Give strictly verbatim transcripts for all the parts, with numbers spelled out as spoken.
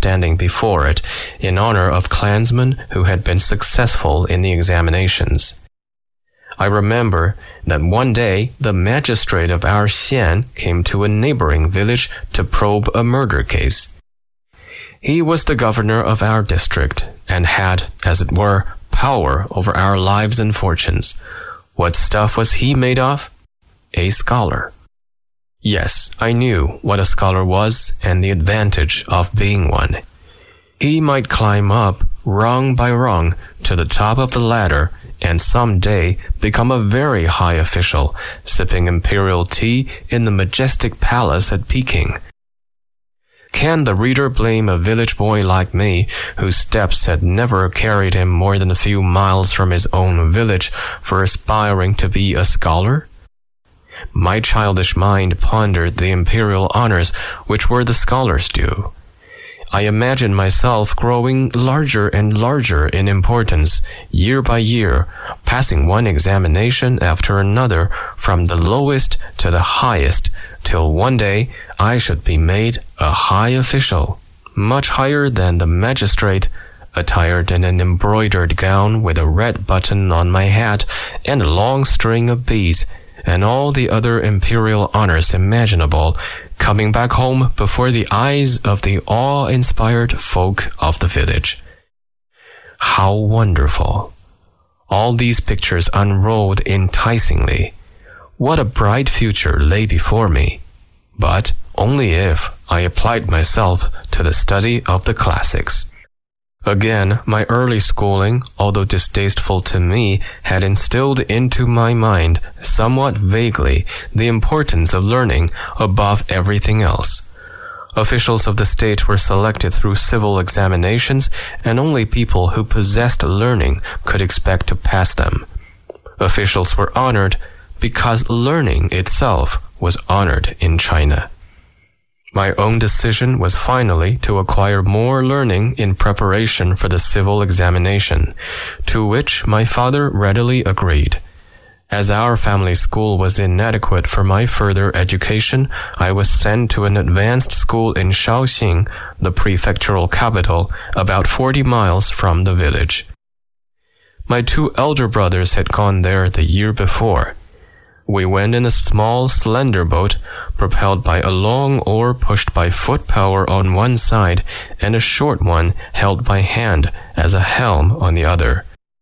standing before it in honor of clansmen who had been successful in the examinations. I remember that one day the magistrate of our xian came to a neighboring village to probe a murder case. He was the governor of our district and had, as it were, power over our lives and fortunes. What stuff was he made of? A scholar. Yes, I knew what a scholar was and the advantage of being one. He might climb up, rung by rung, to the top of the ladder and some day become a very high official, sipping imperial tea in the majestic palace at Peking. Can the reader blame a village boy like me, whose steps had never carried him more than a few miles from his own village, for aspiring to be a scholar? My childish mind pondered the imperial honors which were the scholars' due. I imagined myself growing larger and larger in importance, year by year, passing one examination after another from the lowest to the highest, till one day I should be made a high official, much higher than the magistrate, attired in an embroidered gown with a red button on my hat and a long string of beads, and all the other imperial honors imaginable, coming back home before the eyes of the awe-inspired folk of the village. How wonderful! All these pictures unrolled enticingly. What a bright future lay before me! But only if I applied myself to the study of the classics. Again, my early schooling, although distasteful to me, had instilled into my mind, somewhat vaguely, the importance of learning above everything else. Officials of the state were selected through civil examinations, and only people who possessed learning could expect to pass them. Officials were honored because learning itself was honored in China. My own decision was finally to acquire more learning in preparation for the civil examination, to which my father readily agreed. As our family school was inadequate for my further education, I was sent to an advanced school in Shaoxing, the prefectural capital, about forty miles from the village. My two elder brothers had gone there the year before. We went in a small, slender boat, propelled by a long oar pushed by foot power on one side and a short one held by hand as a helm on the other.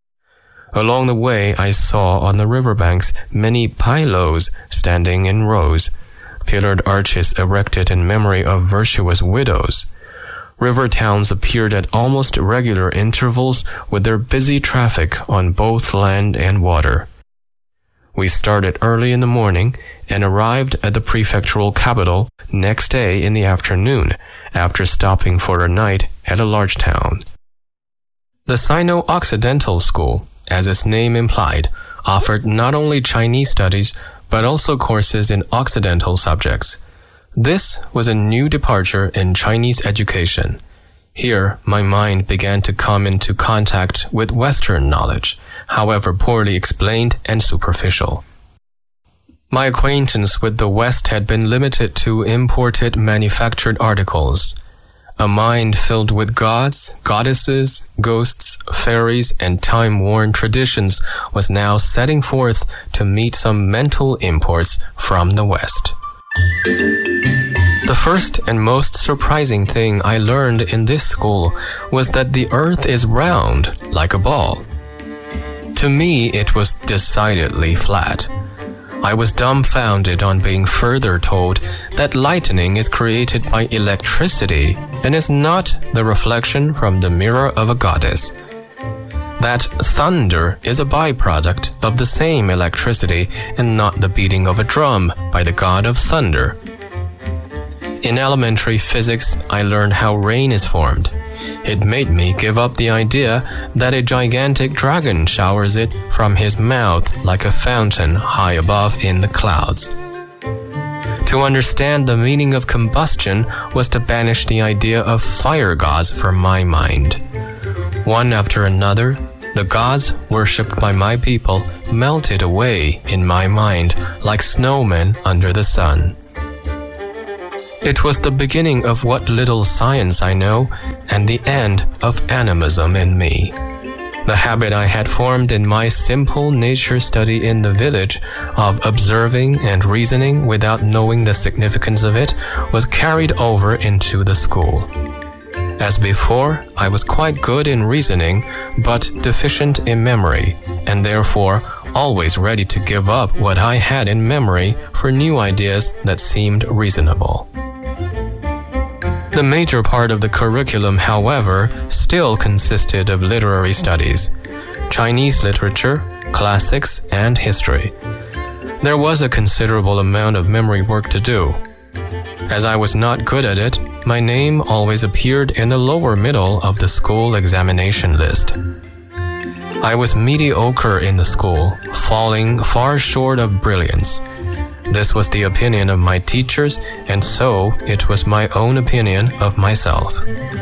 Along the way, I saw on the riverbanks many pailos standing in rows, pillared arches erected in memory of virtuous widows. River towns appeared at almost regular intervals with their busy traffic on both land and water. We started early in the morning and arrived at the prefectural capital next day in the afternoon, after stopping for a night at a large town. The Sino-Occidental School, as its name implied, offered not only Chinese studies, but also courses in Occidental subjects. This was a new departure in Chinese education. Here, my mind began to come into contact with Western knowledge, however poorly explained and superficial. My acquaintance with the West had been limited to imported manufactured articles. A mind filled with gods, goddesses, ghosts, fairies, and time-worn traditions was now setting forth to meet some mental imports from the West. The first and most surprising thing I learned in this school was that the earth is round, like a ball. To me, it was decidedly flat. I was dumbfounded on being further told that lightning is created by electricity and is not the reflection from the mirror of a goddess. That thunder is a byproduct of the same electricity and not the beating of a drum by the god of thunder. In elementary physics, I learned how rain is formed. It made me give up the idea that a gigantic dragon showers it from his mouth like a fountain high above in the clouds. To understand the meaning of combustion was to banish the idea of fire gods from my mind. One after another, the gods worshipped by my people melted away in my mind like snowmen under the sun. It was the beginning of what little science I know and the end of animism in me. The habit I had formed in my simple nature study in the village of observing and reasoning without knowing the significance of it was carried over into the school. As before, I was quite good in reasoning, but deficient in memory, and therefore always ready to give up what I had in memory for new ideas that seemed reasonable. The major part of the curriculum, however, still consisted of literary studies, Chinese literature, classics, and history. There was a considerable amount of memory work to do. As I was not good at it, my name always appeared in the lower middle of the school examination list. I was mediocre in the school, falling far short of brilliance. This was the opinion of my teachers, and so it was my own opinion of myself.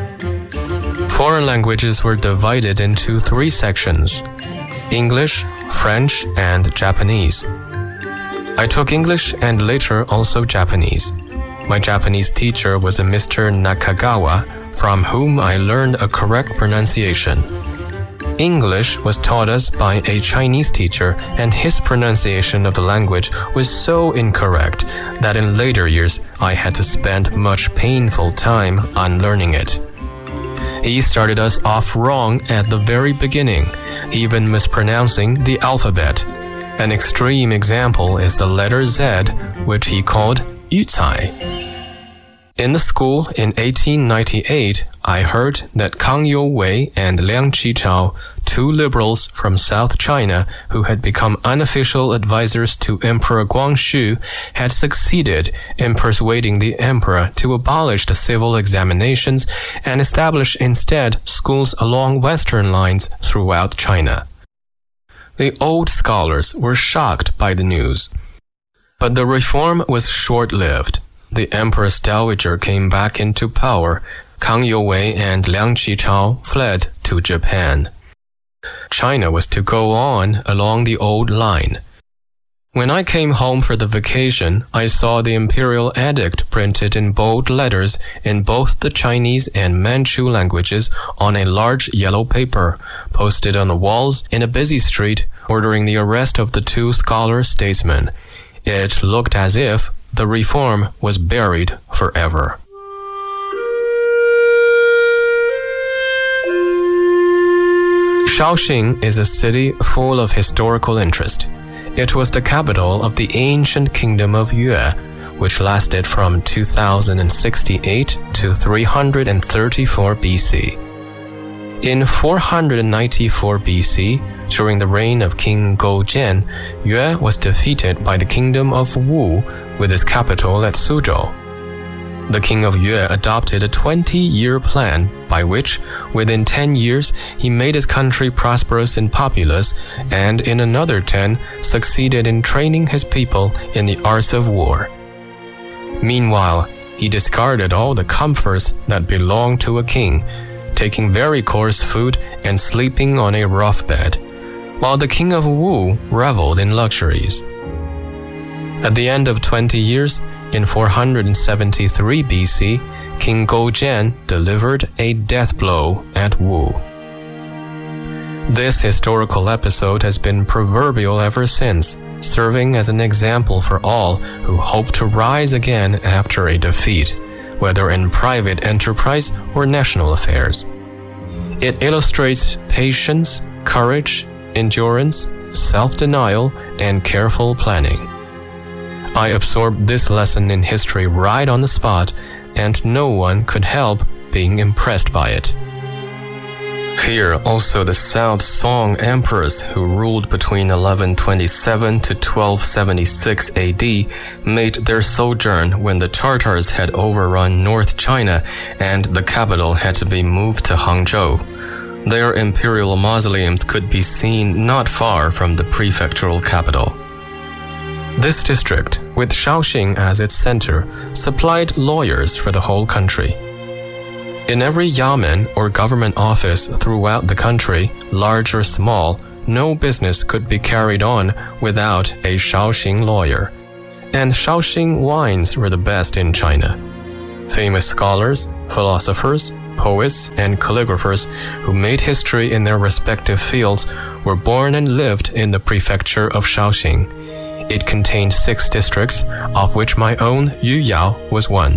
Foreign languages were divided into three sections: English, French, and Japanese. I took English and later also Japanese. My Japanese teacher was a Mister Nakagawa, from whom I learned a correct pronunciation. English was taught us by a Chinese teacher, and his pronunciation of the language was so incorrect that in later years I had to spend much painful time on learning it. He started us off wrong at the very beginning, even mispronouncing the alphabet. An extreme example is the letter Z, which he called Yucai. In the school in eighteen ninety-eight, I heard that Kang Youwei and Liang Qichao, two liberals from South China who had become unofficial advisors to Emperor Guangxu, had succeeded in persuading the emperor to abolish the civil examinations and establish instead schools along western lines throughout China. The old scholars were shocked by the news. But the reform was short-lived. The Empress Dowager came back into power. Kang Youwei and Liang Qichao fled to Japan. China was to go on along the old line. When I came home for the vacation, I saw the imperial edict printed in bold letters in both the Chinese and Manchu languages on a large yellow paper, posted on the walls in a busy street, ordering the arrest of the two scholar statesmen. It looked as if the reform was buried forever. Shaoxing is a city full of historical interest. It was the capital of the ancient kingdom of Yue, which lasted from two thousand sixty-eight to three hundred thirty-four B C. In four hundred ninety-four B C, during the reign of King Goujian, Yue was defeated by the kingdom of Wu with its capital at Suzhou. The king of Yue adopted a twenty-year plan by which, within ten years, he made his country prosperous and populous, and in another ten, succeeded in training his people in the arts of war. Meanwhile, he discarded all the comforts that belonged to a king, taking very coarse food and sleeping on a rough bed, while the king of Wu reveled in luxuries. At the end of twenty years, in four hundred seventy-three B C, King Goujian delivered a death blow at Wu. This historical episode has been proverbial ever since, serving as an example for all who hope to rise again after a defeat, whether in private enterprise or national affairs. It illustrates patience, courage, endurance, self-denial, and careful planning. I absorbed this lesson in history right on the spot, and no one could help being impressed by it. Here also the South Song emperors who ruled between eleven twenty-seven to twelve seventy-six A D made their sojourn when the Tartars had overrun North China and the capital had to be moved to Hangzhou. Their imperial mausoleums could be seen not far from the prefectural capital. This district, with Shaoxing as its center, supplied lawyers for the whole country. In every yamen or government office throughout the country, large or small, no business could be carried on without a Shaoxing lawyer. And Shaoxing wines were the best in China. Famous scholars, philosophers, poets, and calligraphers who made history in their respective fields were born and lived in the prefecture of Shaoxing. It contained six districts, of which my own Yuyao was one.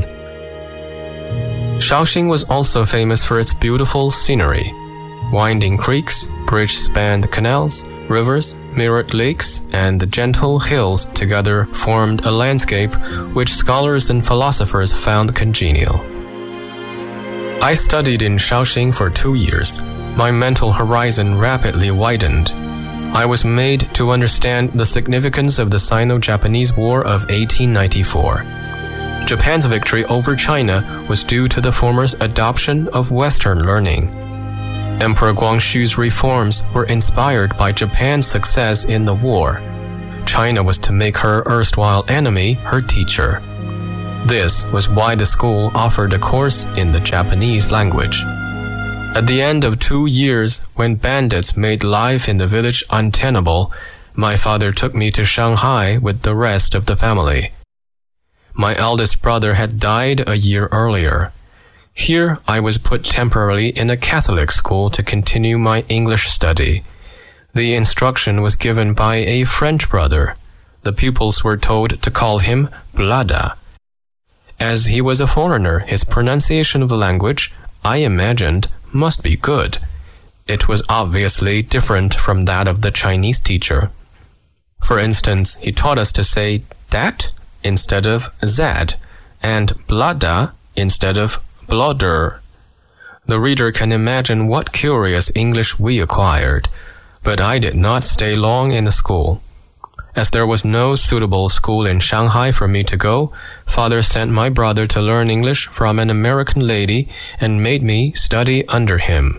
Shaoxing was also famous for its beautiful scenery. Winding creeks, bridge-spanned canals, rivers, mirrored lakes, and the gentle hills together formed a landscape which scholars and philosophers found congenial. I studied in Shaoxing for two years. My mental horizon rapidly widened. I was made to understand the significance of the Sino-Japanese War of eighteen ninety-four. Japan's victory over China was due to the former's adoption of Western learning. Emperor Guangxu's reforms were inspired by Japan's success in the war. China was to make her erstwhile enemy her teacher. This was why the school offered a course in the Japanese language. At the end of two years, when bandits made life in the village untenable, my father took me to Shanghai with the rest of the family. My eldest brother had died a year earlier. Here, I was put temporarily in a Catholic school to continue my English study. The instruction was given by a French brother. The pupils were told to call him Blada. As he was a foreigner, his pronunciation of the language, I imagined, must be good. It was obviously different from that of the Chinese teacher. For instance, he taught us to say dat instead of zad, and blada instead of blodder. The reader can imagine what curious English we acquired, but I did not stay long in the school. As there was no suitable school in Shanghai for me to go, father sent my brother to learn English from an American lady and made me study under him.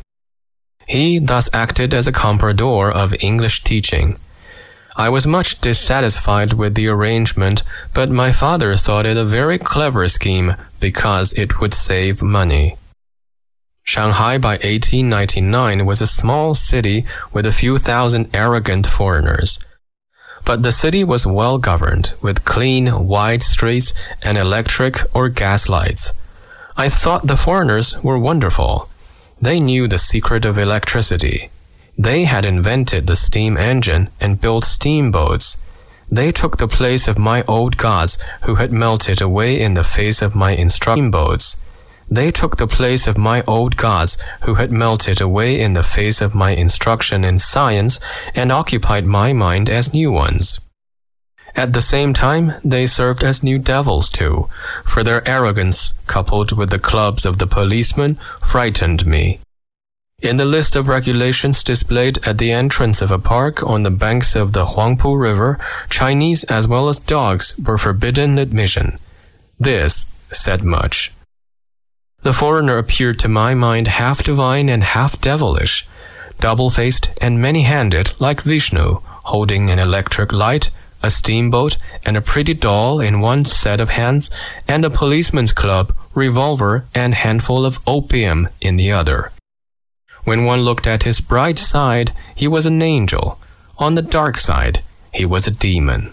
He thus acted as a comprador of English teaching. I was much dissatisfied with the arrangement, but my father thought it a very clever scheme because it would save money. Shanghai by eighteen ninety-nine was a small city with a few thousand arrogant foreigners. But the city was well governed, with clean, wide streets and electric or gas lights. I thought the foreigners were wonderful. They knew the secret of electricity. They had invented the steam engine and built steamboats. They took the place of my old gods who had melted away in the face of my instruction boats. They took the place of my old gods who had melted away in the face of my instruction in science and occupied my mind as new ones. At the same time, they served as new devils too, for their arrogance, coupled with the clubs of the policemen, frightened me. In the list of regulations displayed at the entrance of a park on the banks of the Huangpu River, Chinese as well as dogs were forbidden admission. This said much. The foreigner appeared to my mind half divine and half devilish, double-faced and many-handed like Vishnu, holding an electric light, a steamboat, and a pretty doll in one set of hands, and a policeman's club, revolver, and handful of opium in the other. When one looked at his bright side, he was an angel. On the dark side, he was a demon.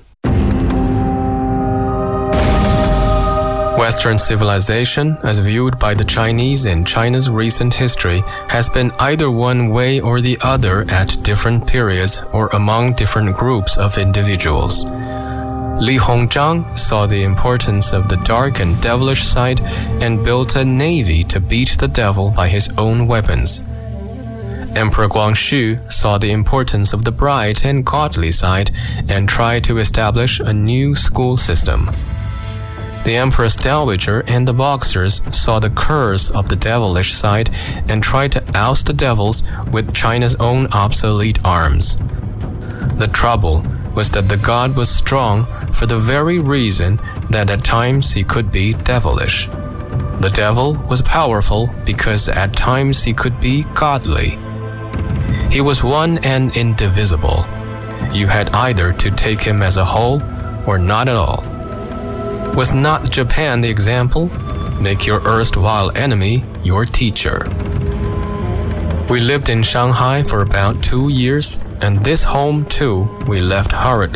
Western civilization, as viewed by the Chinese in China's recent history, has been either one way or the other at different periods or among different groups of individuals. Li Hongzhang saw the importance of the dark and devilish side and built a navy to beat the devil by his own weapons. Emperor Guangxu saw the importance of the bright and godly side and tried to establish a new school system. The Empress Dowager and the Boxers saw the curse of the devilish side and tried to oust the devils with China's own obsolete arms. The trouble was that the god was strong for the very reason that at times he could be devilish. The devil was powerful because at times he could be godly. He was one and indivisible. You had either to take him as a whole or not at all. Was not Japan the example? Make your erstwhile enemy your teacher. We lived in Shanghai for about two years, and this home, too, we left hurriedly.